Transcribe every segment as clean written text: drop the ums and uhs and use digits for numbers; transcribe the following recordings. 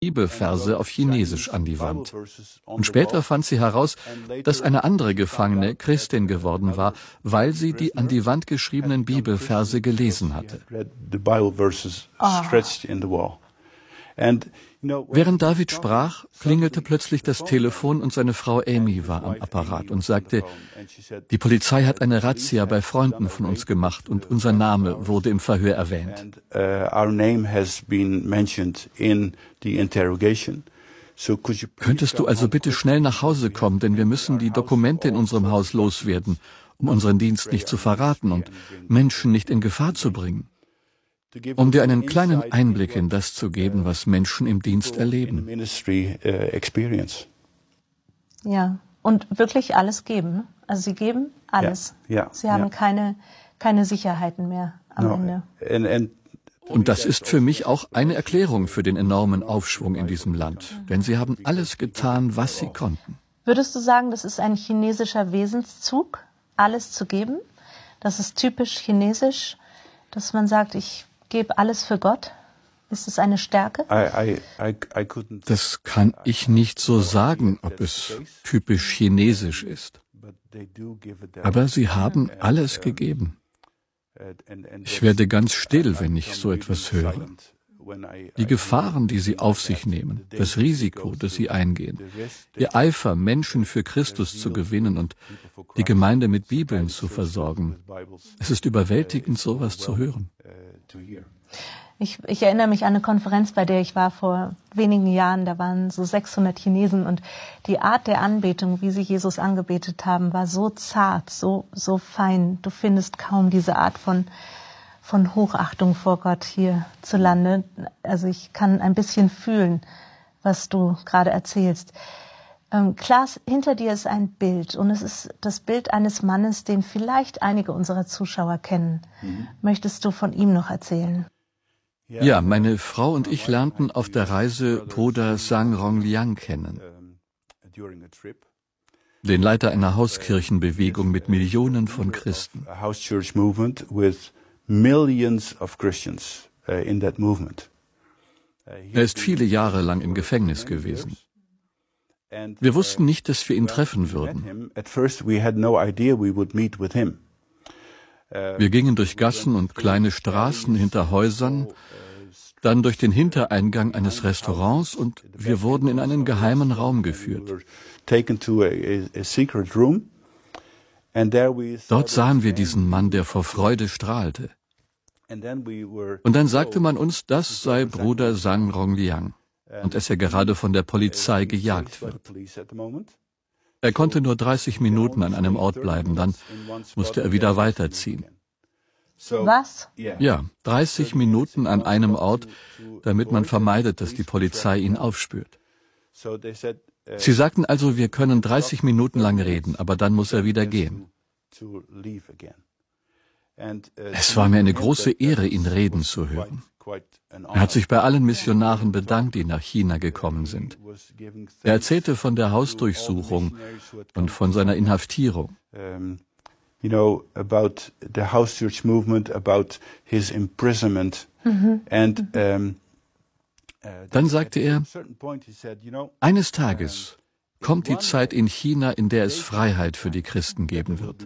Bibelverse auf Chinesisch an die Wand. Und später fand sie heraus, dass eine andere Gefangene Christin geworden war, weil sie die an die Wand geschriebenen Bibelverse gelesen hatte. Während David sprach, klingelte plötzlich das Telefon und seine Frau Amy war am Apparat und sagte, die Polizei hat eine Razzia bei Freunden von uns gemacht und unser Name wurde im Verhör erwähnt. Könntest du also bitte schnell nach Hause kommen, denn wir müssen die Dokumente in unserem Haus loswerden, um unseren Dienst nicht zu verraten und Menschen nicht in Gefahr zu bringen. Um dir einen kleinen Einblick in das zu geben, was Menschen im Dienst erleben. Ja, und wirklich alles geben. Also sie geben alles. Sie haben keine Sicherheiten mehr am Ende. Und das ist für mich auch eine Erklärung für den enormen Aufschwung in diesem Land. Denn sie haben alles getan, was sie konnten. Würdest du sagen, das ist ein chinesischer Wesenszug, alles zu geben? Das ist typisch chinesisch, dass man sagt, ich gebe alles für Gott? Ist es eine Stärke? Das kann ich nicht so sagen, ob es typisch chinesisch ist. Aber sie haben alles gegeben. Ich werde ganz still, wenn ich so etwas höre. Die Gefahren, die sie auf sich nehmen, das Risiko, das sie eingehen, ihr Eifer, Menschen für Christus zu gewinnen und die Gemeinde mit Bibeln zu versorgen. Es ist überwältigend, sowas zu hören. Ich erinnere mich an eine Konferenz, bei der ich war vor wenigen Jahren. Da waren so 600 Chinesen und die Art der Anbetung, wie sie Jesus angebetet haben, war so zart, so fein. Du findest kaum diese Art von Hochachtung vor Gott hierzulande. Also ich kann ein bisschen fühlen, was du gerade erzählst. Klaas, hinter dir ist ein Bild und es ist das Bild eines Mannes, den vielleicht einige unserer Zuschauer kennen. Möchtest du von ihm noch erzählen? Ja, meine Frau und ich lernten auf der Reise Bruder Zhang Rongliang kennen, den Leiter einer Hauskirchenbewegung mit Millionen von Christen. Er ist viele Jahre lang im Gefängnis gewesen. Wir wussten nicht, dass wir ihn treffen würden. Wir gingen durch Gassen und kleine Straßen hinter Häusern, dann durch den Hintereingang eines Restaurants und wir wurden in einen geheimen Raum geführt. Dort sahen wir diesen Mann, der vor Freude strahlte. Und dann sagte man uns, das sei Bruder Zhang Rongliang und dass er gerade von der Polizei gejagt wird. Er konnte nur 30 Minuten an einem Ort bleiben, dann musste er wieder weiterziehen. Was? Ja, 30 Minuten an einem Ort, damit man vermeidet, dass die Polizei ihn aufspürt. Sie sagten also, wir können 30 Minuten lang reden, aber dann muss er wieder gehen. Es war mir eine große Ehre, ihn reden zu hören. Er hat sich bei allen Missionaren bedankt, die nach China gekommen sind. Er erzählte von der Hausdurchsuchung und von seiner Inhaftierung. About the house church movement, about his imprisonment. Dann sagte er, eines Tages kommt die Zeit in China, in der es Freiheit für die Christen geben wird.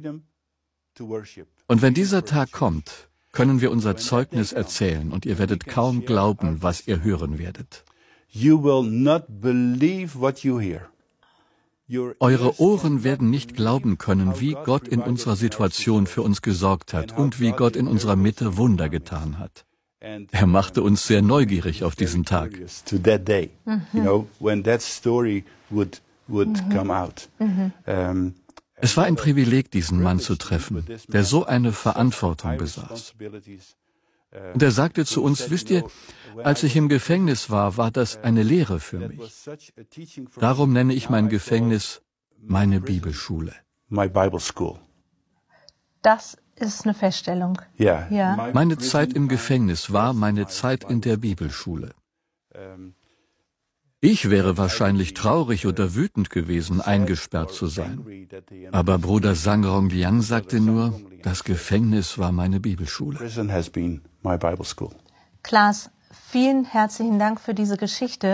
Und wenn dieser Tag kommt, können wir unser Zeugnis erzählen und ihr werdet kaum glauben, was ihr hören werdet. You will not believe what you hear. Eure Ohren werden nicht glauben können, wie Gott in unserer Situation für uns gesorgt hat und wie Gott in unserer Mitte Wunder getan hat. Er machte uns sehr neugierig auf diesen Tag. Es war ein Privileg, diesen Mann zu treffen, der so eine Verantwortung besaß. Und er sagte zu uns, wisst ihr, als ich im Gefängnis war, war das eine Lehre für mich. Darum nenne ich mein Gefängnis meine Bibelschule. Das ist eine Feststellung. Ja. Meine Zeit im Gefängnis war meine Zeit in der Bibelschule. Ich wäre wahrscheinlich traurig oder wütend gewesen, eingesperrt zu sein. Aber Bruder Zhang Rongliang sagte nur, das Gefängnis war meine Bibelschule. Klaas, vielen herzlichen Dank für diese Geschichte.